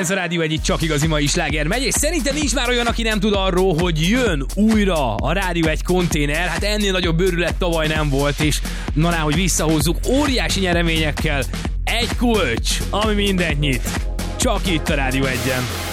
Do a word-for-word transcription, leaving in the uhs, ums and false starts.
ez a Rádió egy, itt csak igazi mai sláger megy, és szerintem nincs már olyan, aki nem tud arról, hogy jön újra a Rádió egy konténer. Hát ennél nagyobb őrület tavaly nem volt, és na ná, hogy visszahozzuk óriási nyereményekkel. Egy kulcs, ami mindent nyit. Csak itt a Rádió egyen.